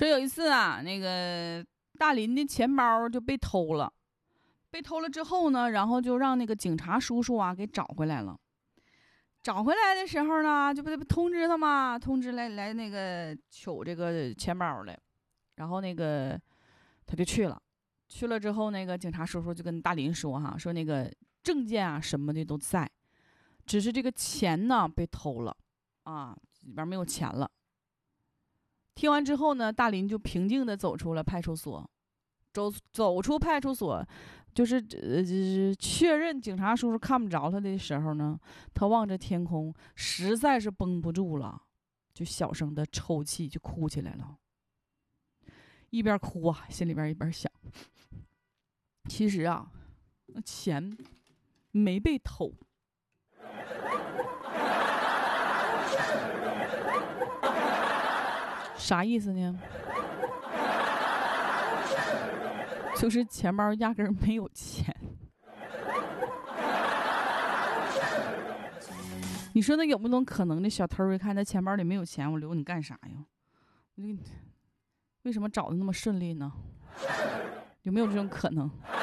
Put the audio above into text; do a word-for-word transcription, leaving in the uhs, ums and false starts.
说有一次啊，那个大林的钱包就被偷了，被偷了之后呢，然后就让那个警察叔叔啊给找回来了。找回来的时候呢，就不得通知他嘛，通知来来那个取这个钱包来，然后那个他就去了。去了之后，那个警察叔叔就跟大林说哈，说那个证件啊什么的都在，只是这个钱呢被偷了啊，里边没有钱了。听完之后呢，大林就平静地走出了派出所。走走出派出所，就是呃确认警察叔叔看不着他的时候呢，他望着天空，实在是绷不住了，就小声的抽泣，就哭起来了。一边哭啊，心里边一边想，其实啊，那钱没被偷。啥意思呢？就是钱包压根儿没有钱。你说那有没有可能，这小偷一看他钱包里没有钱，我留你干啥呀？我就为什么找的那么顺利呢？有没有这种可能？